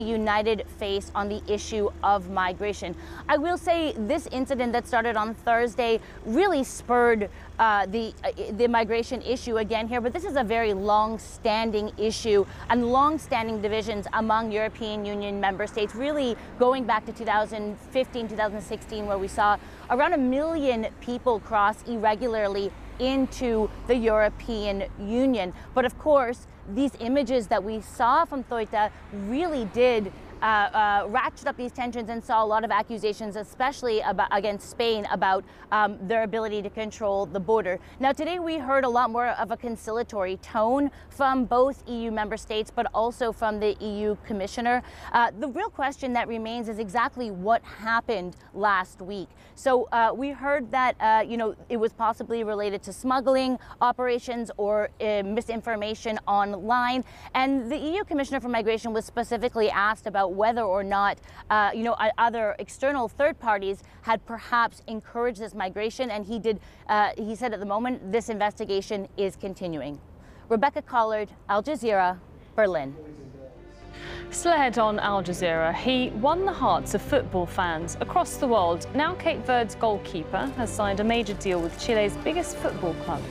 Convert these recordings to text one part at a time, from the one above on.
united face on the issue of migration. I will say this incident that started on Thursday really spurred the migration issue again here, but this is a very long-standing issue and long-standing divisions among European Union member states, really going back to 2015, 2016, where we saw around 1 million people cross irregularly into the European Union. But of course, these images that we saw from Ceuta really did ratchet up these tensions and saw a lot of accusations, especially against Spain, about their ability to control the border. Now, today we heard a lot more of a conciliatory tone from both EU member states, but also from the EU Commissioner. The real question that remains is exactly what happened last week. So we heard that it was possibly related to smuggling operations or misinformation online, and the EU Commissioner for Migration was specifically asked about whether or not other external third parties had perhaps encouraged this migration, and he said at the moment this investigation is continuing. Rebecca Collard, Al Jazeera, Berlin. Still ahead on Al Jazeera, he won the hearts of football fans across the world. Now Cape Verde's goalkeeper has signed a major deal with Chile's biggest football club.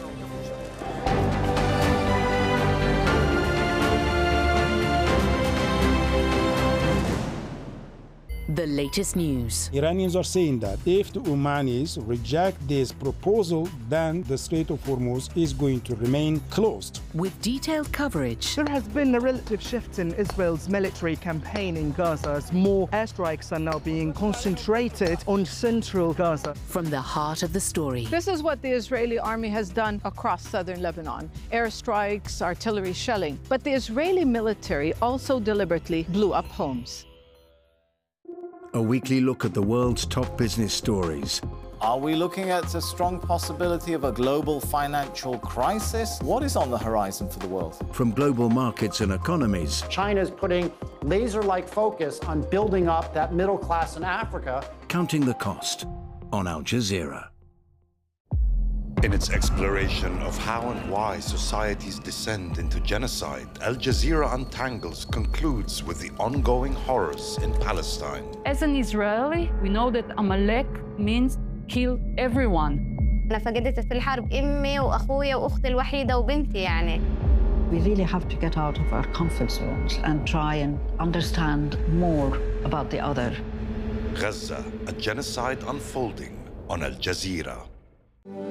The latest news. Iranians are saying that if the Omanis reject this proposal, then the Strait of Hormuz is going to remain closed. With detailed coverage. There has been a relative shift in Israel's military campaign in Gaza as more airstrikes are now being concentrated on central Gaza. From the heart of the story. This is what the Israeli army has done across southern Lebanon. Airstrikes, artillery shelling. But the Israeli military also deliberately blew up homes. A weekly look at the world's top business stories. Are we looking at a strong possibility of a global financial crisis? What is on the horizon for the world? From global markets and economies. China is putting laser-like focus on building up that middle class in Africa. Counting the cost on Al Jazeera. In its exploration of how and why societies descend into genocide, Al Jazeera Untangles concludes with the ongoing horrors in Palestine. As an Israeli, we know that Amalek means kill everyone. أنا فقدت في الحرب أمي وأخويا وأختي الوحيدة وبنتي يعني. We really have to get out of our comfort zones and try and understand more about the other. Gaza, a genocide unfolding on Al Jazeera.